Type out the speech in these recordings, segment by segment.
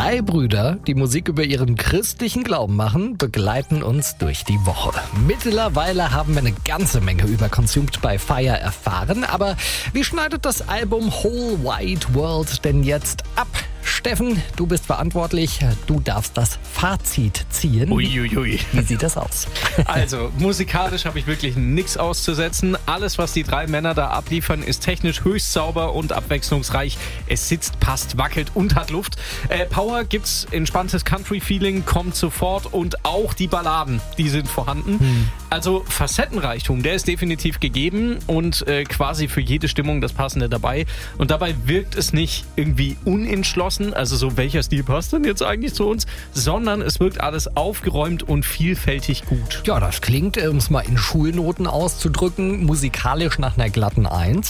3 Brüder, die Musik über ihren christlichen Glauben machen, begleiten uns durch die Woche. Mittlerweile haben wir eine ganze Menge über Consumed by Fire erfahren, aber wie schneidet das Album Whole Wide World denn jetzt ab? Steffen, du bist verantwortlich, du darfst das Fazit ziehen. Uiuiui. Wie sieht das aus? Also, musikalisch habe ich wirklich nichts auszusetzen. Alles, was die 3 Männer da abliefern, ist technisch höchst sauber und abwechslungsreich. Es sitzt, passt, wackelt und hat Luft. Power gibt's, entspanntes Country-Feeling kommt sofort und auch die Balladen, die sind vorhanden. Also Facettenreichtum, der ist definitiv gegeben und quasi für jede Stimmung das Passende dabei. Und dabei wirkt es nicht irgendwie unentschlossen, also so, welcher Stil passt denn jetzt eigentlich zu uns, sondern es wirkt alles aufgeräumt und vielfältig gut. Ja, das klingt, um es mal in Schulnoten auszudrücken, musikalisch nach einer glatten 1.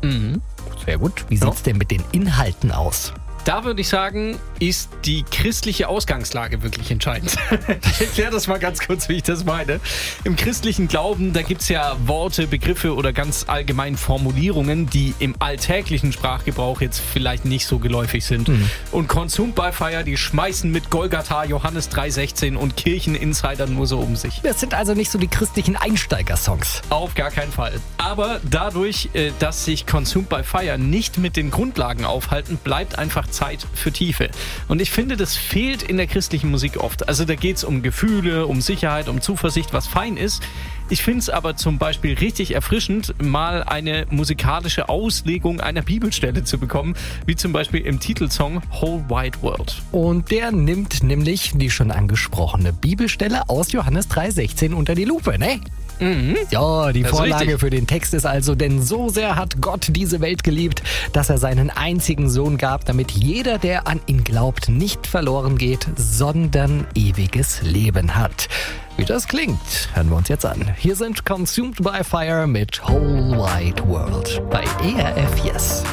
Sehr gut. Wie sieht's denn mit den Inhalten aus? Da würde ich sagen, ist die christliche Ausgangslage wirklich entscheidend. Ich erkläre das mal ganz kurz, wie ich das meine. Im christlichen Glauben, da gibt es ja Worte, Begriffe oder ganz allgemein Formulierungen, die im alltäglichen Sprachgebrauch jetzt vielleicht nicht so geläufig sind. Und Consumed by Fire, die schmeißen mit Golgatha, Johannes 3,16 und Kircheninsidern nur so um sich. Das sind also nicht so die christlichen Einsteigersongs. Auf gar keinen Fall. Aber dadurch, dass sich Consumed by Fire nicht mit den Grundlagen aufhalten, bleibt einfach Zeit für Tiefe. Und ich finde, das fehlt in der christlichen Musik oft. Also da geht es um Gefühle, um Sicherheit, um Zuversicht, was fein ist. Ich finde es aber zum Beispiel richtig erfrischend, mal eine musikalische Auslegung einer Bibelstelle zu bekommen, wie zum Beispiel im Titelsong Whole Wide World. Und der nimmt nämlich die schon angesprochene Bibelstelle aus Johannes 3,16 unter die Lupe, ne? Ja, die Vorlage für den Text ist also: Denn so sehr hat Gott diese Welt geliebt, dass er seinen einzigen Sohn gab, damit jeder, der an ihn glaubt, nicht verloren geht, sondern ewiges Leben hat. Wie das klingt, hören wir uns jetzt an. Hier sind Consumed by Fire mit Whole Wide World bei ERF Yes.